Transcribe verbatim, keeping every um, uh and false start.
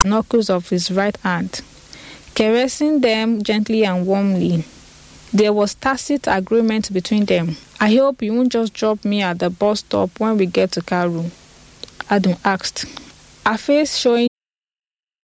knuckles of his right hand, caressing them gently and warmly. There was tacit agreement between them. "I hope you won't just drop me at the bus stop when we get to Karu," Adun asked, her face showing